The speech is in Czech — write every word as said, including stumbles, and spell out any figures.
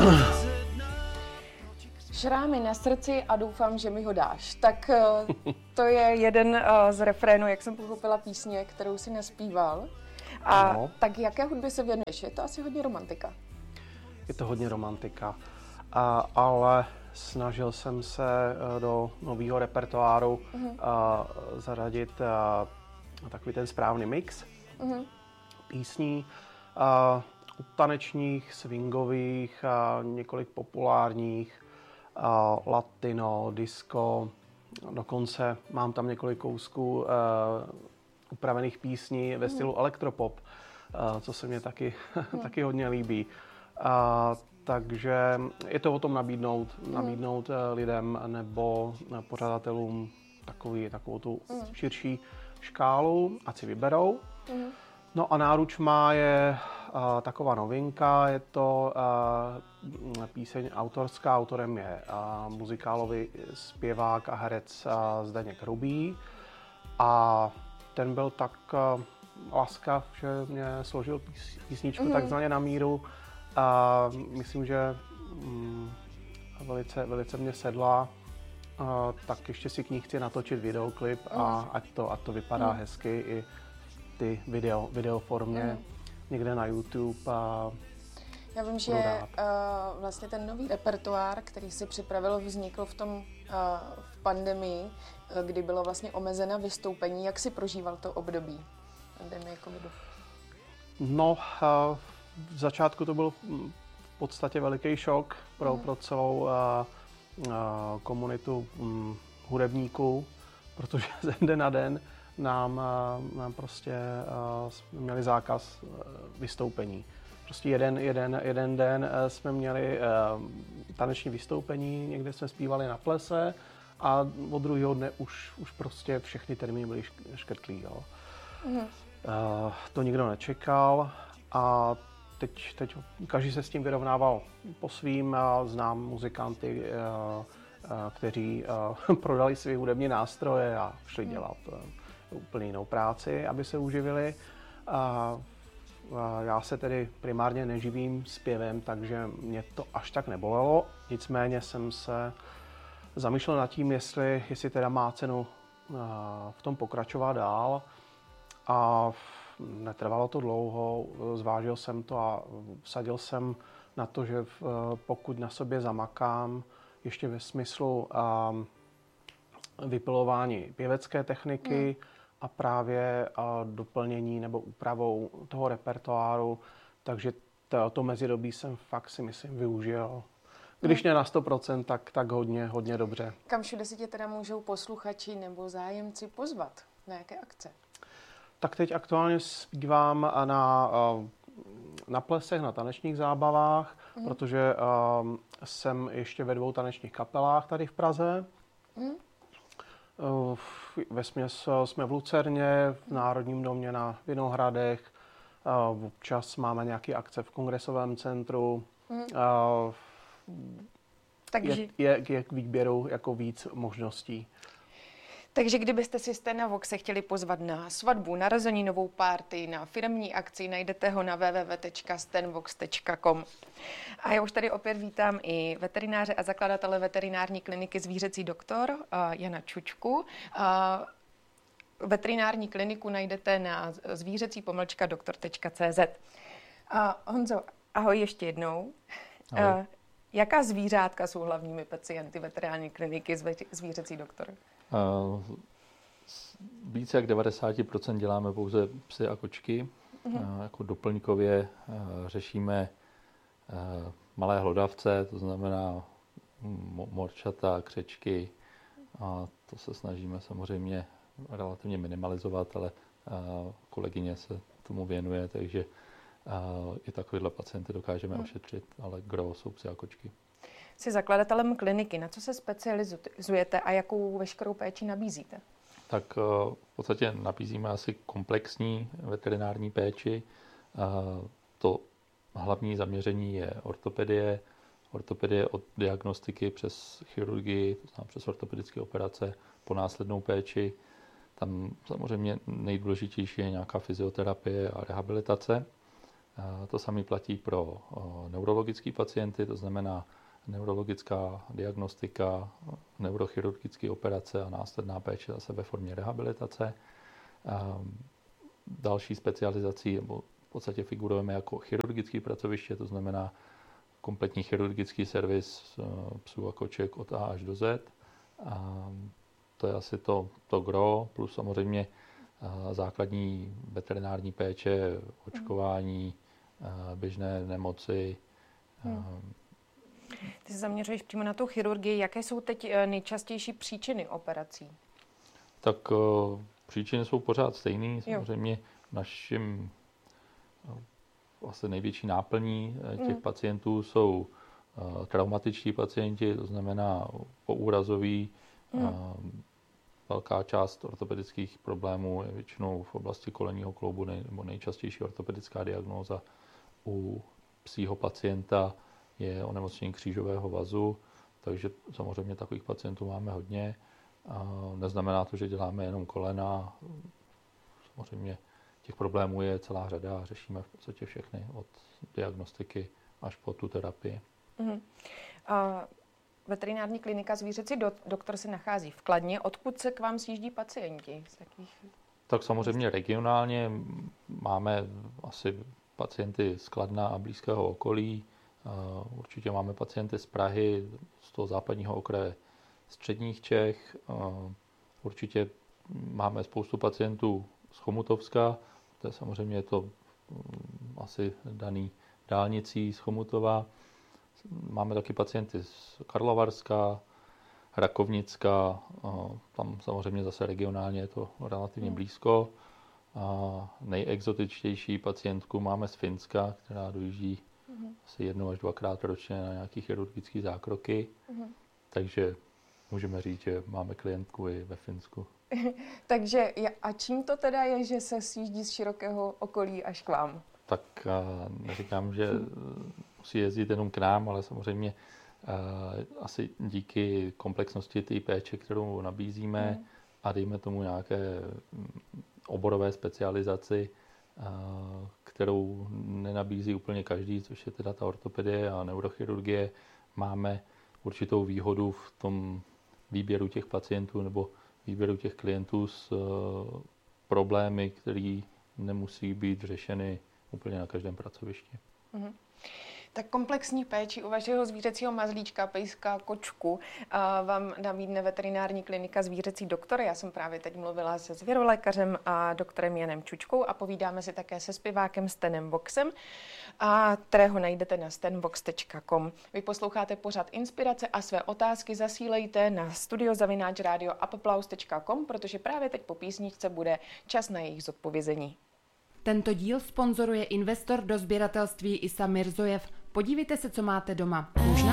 Šrámy na srdci a doufám, že mi ho dáš. Tak to je jeden z refrénů, jak jsem pochopila písně, kterou si naspíval. A no. Tak jaké hudbě se věnuješ? Je to asi hodně romantika. Je to hodně romantika, a, ale snažil jsem se do nového repertoáru uh-huh. a, zaradit a, takový ten správný mix uh-huh. písní. A, tanečních, swingových, a několik populárních, a, latino, disco, dokonce mám tam několik kousků uh, upravených písní ve stylu mm. elektropop, uh, co se mě taky, mm. taky hodně líbí. Uh, takže je to o tom nabídnout, mm. nabídnout uh, lidem nebo uh, pořadatelům takový, takovou tu mm. širší škálu, ať si vyberou. Mm. No a náručma je uh, taková novinka, je to uh, píseň autorská, autorem je uh, muzikálový zpěvák a herec uh, Zdeněk Hrubý. A ten byl tak uh, laskav, že mě složil pís, písničku mm-hmm. takzvaně na míru. A myslím, že um, velice, velice mě sedla. Uh, tak ještě si k ní chci natočit videoklip mm. a ať to, ať to vypadá mm. hezky i ty video, video formě mm. někde na YouTube. A já vím, že uh, vlastně ten nový repertoár, který si připravil, vznikl v tom uh, v pandemii, uh, kdy bylo vlastně omezena vystoupení. Jak si prožíval to období pandemie covidu? No, uh, v začátku to byl v podstatě veliký šok pro, mm. pro celou uh, uh, komunitu um, hudebníků, protože ze den na den nám, nám prostě uh, měli zákaz uh, vystoupení. Prostě jeden, jeden, jeden den uh, jsme měli uh, taneční vystoupení, někde jsme zpívali na plese a od druhého dne už, už prostě všechny termíny byly škrtlí. Jo. Mm. Uh, to nikdo nečekal a teď, teď každý se s tím vyrovnával po svým. Uh, znám muzikanty, uh, uh, kteří uh, prodali své hudební nástroje a šli dělat uh, úplně jinou práci, aby se uživili. A, a já se tedy primárně neživím zpěvem, takže mě to až tak nebolelo. Nicméně jsem se zamýšlel nad tím, jestli, jestli teda má cenu v tom pokračovat dál. A netrvalo to dlouho, zvážil jsem to a vsadil jsem na to, že pokud na sobě zamakám, ještě ve smyslu vypilování pěvecké techniky, hmm. a právě a doplnění nebo úpravou toho repertoáru, takže to, to mezidobí jsem fakt si myslím využil. Když ne na sto procent, tak, tak hodně, hodně dobře. Kam všude si tě teda můžou posluchači nebo zájemci pozvat? Na jaké akce? Tak teď aktuálně zpívám na, na plesech, na tanečních zábavách, mm. protože um, jsem ještě ve dvou tanečních kapelách tady v Praze. Mm. Vesměs jsme v Lucerně, v Národním domě na Vinohradech, občas máme nějaké akce v Kongresovém centru. Hmm. Takže je, je, je k výběru jako víc možností. Takže kdybyste si Stenavoxe chtěli pozvat na svatbu, narozeninovou party, na firmní akci, najdete ho na w w w tečka stenvox tečka com. A já už tady opět vítám i veterináře a zakladatele veterinární kliniky Zvířecí doktor uh, Jana Čučku. Uh, veterinární kliniku najdete na zvířecí pomlčka doktor tečka cé zet. Uh, Honzo, ahoj ještě jednou. Ahoj. Uh, jaká zvířátka jsou hlavními pacienty veterinární kliniky Zvířecí doktor? Uh, více jak devadesát procent děláme pouze psy a kočky. Uh-huh. Uh, jako doplňkově uh, řešíme uh, malé hlodavce, to znamená mo- morčata, křečky. A to se snažíme samozřejmě relativně minimalizovat, ale uh, kolegyně se tomu věnuje, takže uh, i takovýhle pacienty dokážeme uh-huh. ošetřit, ale gros jsou psy a kočky. Jsi zakladatelem kliniky. Na co se specializujete a jakou veškerou péči nabízíte? Tak v podstatě nabízíme asi komplexní veterinární péči. To hlavní zaměření je ortopedie. Ortopedie od diagnostiky přes chirurgii, to znamená přes ortopedické operace, po následnou péči. Tam samozřejmě nejdůležitější je nějaká fyzioterapie a rehabilitace. To samé platí pro neurologické pacienty, to znamená neurologická diagnostika, neurochirurgické operace a následná péče zase ve formě rehabilitace. Další specializací, nebo v podstatě figurujeme jako chirurgické pracoviště, to znamená kompletní chirurgický servis psů a koček od A až do Z. A to je asi to, to gro, plus samozřejmě základní veterinární péče, očkování, běžné nemoci. Hmm. Ty se zaměřuješ přímo na tu chirurgii. Jaké jsou teď nejčastější příčiny operací? Tak příčiny jsou pořád stejné. Samozřejmě naším vlastně největší náplní těch hmm. pacientů jsou traumatičtí pacienti, to znamená poúrazoví. Hmm. Velká část ortopedických problémů je většinou v oblasti kolenního kloubu, nebo nejčastější ortopedická diagnóza u psího pacienta je onemocnění křížového vazu, takže samozřejmě takových pacientů máme hodně. A neznamená to, že děláme jenom kolena. Samozřejmě těch problémů je celá řada a řešíme v podstatě všechny, od diagnostiky až po tu terapii. Mm-hmm. A veterinární klinika Zvířecí doktor se nachází v Kladně. Odkud se k vám sjíždí pacienti? Z jakých... Tak samozřejmě regionálně máme asi pacienty z Kladna a blízkého okolí. Určitě máme pacienty z Prahy, z toho západního okraje středních Čech. Určitě máme spoustu pacientů z Chomutovska. To je samozřejmě to asi daný dálnicí z Chomutova. Máme taky pacienty z Karlovarska, Rakovnicka, tam samozřejmě zase regionálně je to relativně blízko. A nejexotičtější pacientku máme z Finska, která dojíždí mm-hmm. asi jednou až dvakrát ročně na nějaké chirurgické zákroky. Mm-hmm. Takže můžeme říct, že máme klientku i ve Finsku. Takže a čím to teda je, že se sjíždí z širokého okolí až k vám? Tak neříkám, že musí jezdit jenom k nám, ale samozřejmě asi díky komplexnosti té péče, kterou nabízíme mm. a dejme tomu nějaké oborové specializaci, kterou nenabízí úplně každý, což je teda ta ortopedie a neurochirurgie, máme určitou výhodu v tom výběru těch pacientů nebo výběru těch klientů s problémy, které nemusí být řešeny úplně na každém pracovišti. Mm-hmm. Tak komplexní péči u vašeho zvířecího mazlíčka, pejska, kočku vám nabídne veterinární klinika Zvířecí doktor. Já jsem právě teď mluvila se zvěrolékařem a doktorem Janem Čučkou a povídáme si také se zpěvákem Stanem Voxem, a kterého najdete na stenvox tečka com. Vy posloucháte pořad Inspirace a své otázky zasílejte na studio zavináč radio applaus tečka com, protože právě teď po písničce bude čas na jejich zodpovězení. Tento díl sponzoruje investor do sběratelství Isa Mirzojev. Podívejte se, co máte doma. Možná